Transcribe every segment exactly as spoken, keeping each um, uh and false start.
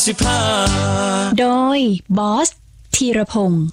สิบห้าโดยบอสธีรพงศ์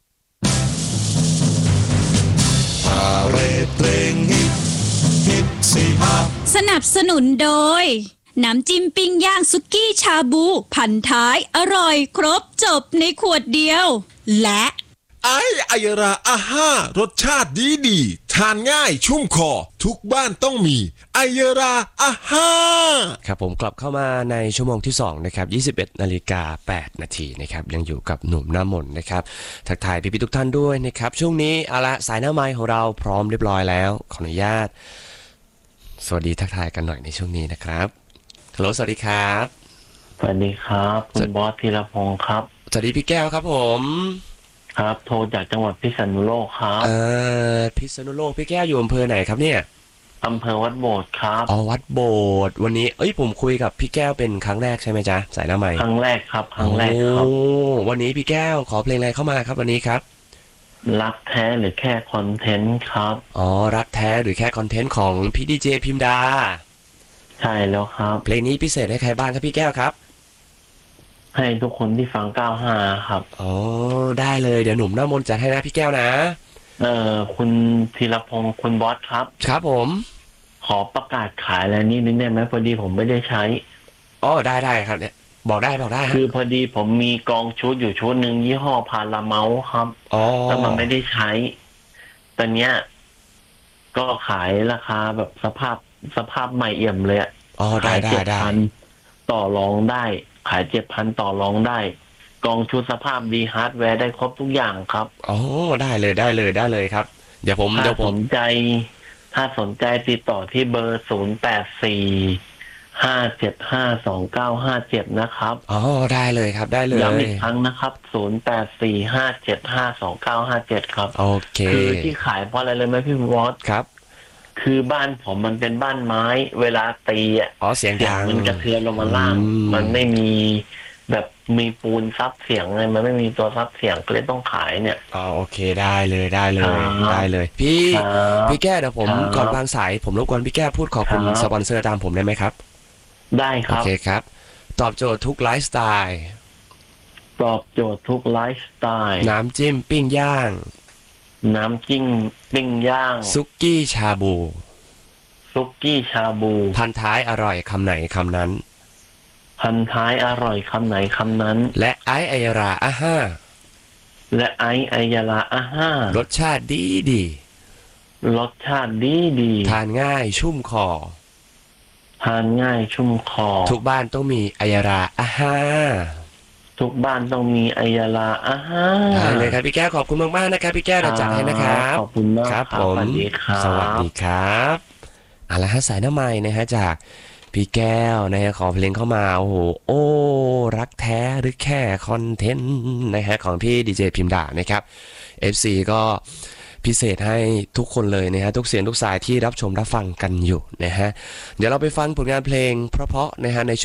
พาเรดเพลงฮิตฮิตสิบห้าสนับสนุนโดยน้ำจิ้มปิ้งย่างสุกี้ชาบูพันท้ายอร่อยครบจบในขวดเดียวและไอ้ไอยราอาห้ารสชาติดีดีทานง่ายชุ่มคอทุกบ้านต้องมีไอยราอาห้าครับผมกลับเข้ามาในชั่วโมงที่สองนะครับยี่สิบเอ็ดนาฬิกาแปดนาทีนะครับยังอยู่กับหนุ่มหน้ามนนะครับทักทายพี่ๆทุกท่านด้วยนะครับช่วงนี้เอาละสายหน้าไม้ของเราพร้อมเรียบร้อยแล้วขออนุญาตสวัสดีทักทายกันหน่อยในช่วงนี้นะครับฮัลโหลสวัสดีครับสวัสดีครับคุณบอสธีรพงศ์ครับสวัสดีพี่แก้วครับผมครับโทรจากจังหวัดพิษณุโลกครับเอ่อพิษณุโลกพี่แก้วอยู่อำเภอไหนครับเนี่ยอำเภอวัดโบสถ์ครับอ๋อวัดโบสถ์วันนี้เอ้ยผมคุยกับพี่แก้วเป็นครั้งแรกใช่ไหมจ๊ะสายหน้าไม้ครั้งแรกครับครั้งแรกครับโอ้วันนี้พี่แก้วขอเพลงอะไรเข้ามาครับวันนี้ครับรักแท้หรือแค่คอนเทนต์ครับอ๋อรักแท้หรือแค่คอนเทนต์ของพี่ดีเจพิมดาใช่แล้วครับเพลงนี้พิเศษให้ใครบ้างครับพี่แก้วครับให้ทุกคนที่ฟังเก้าห้าครับอ๋อได้เลยเดี๋ยวหนุ่มหน้ามนต์จัดให้นะพี่แก้วนะเอ่อคุณธีรพงศ์คุณบอสครับครับผมขอประกาศขายอะไรนิดนึงได้ไหมพอดีผมไม่ได้ใช้อ๋อได้ได้ครับเนี่ยบอกได้บอกได้คือพอดีผมมีกองชุดอยู่ชุดหนึ่งยี่ห้อพาราเมาส์ครับอ๋อแล้วมันไม่ได้ใช้ตอนเนี้ยก็ขายราคาแบบสภาพสภาพใหม่เอี่ยมเลยอ่ะอ๋อได้ได้ได้ต่อรองได้ขายเจ็ดพันต่อรองได้กองชุดสภาพดีฮาร์ดแวร์ได้ครบทุกอย่างครับอ๋อได้เลยได้เลยได้เลยครับเดี๋ยวผมถ้าเดี๋ยวผมสนใจถ้าสนใจติดต่อที่เบอร์ศูนย์แปดสี่ห้าเจ็ดห้าสองเก้าห้าเจ็ดนะครับอ๋อได้เลยครับได้เลยย้ำอีกครั้งนะครับศูนย์แปดสี่ห้าเจ็ดห้าสองเก้าห้าเจ็ดครับโอเคคือที่ขายเพราะอะไรเลยไหมพี่วอสครับคือบ้านผมมันเป็นบ้านไม้เวลาตีอ่ะอ๋อเสียงดังมันกระเทือนลงมาล่างมันไม่มีแบบมีปูนซับเสียงไงมันไม่มีตัวซับเสียงก็เลยต้องขายเนี่ยอ๋อโอเคได้เลยได้เลยได้เลยพี่พี่แก้เดี๋ยวผมก่อนวางสายผมรบกวนพี่แก้พูดขอบคุณสปอนเซอร์ตามผมได้ไหมครับได้ครับโอเคครับตอบโจทย์ทุกไลฟ์สไตล์ตอบโจทย์ทุกไลฟ์สไตล์น้ำจิ้มปิ้งย่างน้ำจิ้มปิ้งย่างซุกี้ชาบูซุกี้ชาบูพันท้ายอร่อยคำไหนคำนั้นพันท้ายอร่อยคำไหนคำนั้นและไอไอราอาห้าและไอไอยาลาอาห้ารสชาติดีดีรสชาติดีดีทานง่ายชุ่มคอทานง่ายชุ่มคอทุกบ้านต้องมีไอยาราอาห้าทุกบ้านต้องมีไอยาลาอาห้าได้เลยครับพี่แก้วขอบคุณมากๆนะครับพี่แก้วเราจัดให้นะครับขอบคุณมากครับผมสวัสดีครับสวัสดีครับเอาละฮะสายหน้าไม้นะฮะจากพี่แก้วนะฮะขอเพลงเข้ามาโอ้โหโอ้รักแท้หรือแค่คอนเทนต์นะฮะของพี่ดีเจพิมดานะครับ เอฟ ซี ก็พิเศษให้ทุกคนเลยนะฮะทุกเสียงทุกสายที่รับชมรับฟังกันอยู่นะฮะเดี๋ยวเราไปฟังผลงานเพลงเพราะๆนะฮะใน